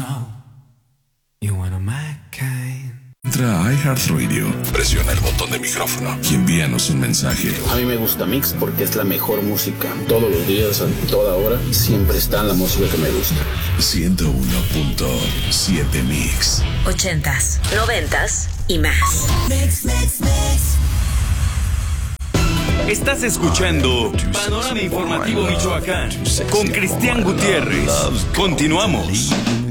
Entra a iHeartRadio, presiona el botón de micrófono y envíanos un mensaje. A mí me gusta Mix porque es la mejor música. Todos los días, a toda hora, siempre está la música que me gusta. 101.7 Mix. 80s, 90s y más. Mix, mix, mix. Estás escuchando Panorama Informativo Michoacán con Cristian Gutiérrez. Continuamos.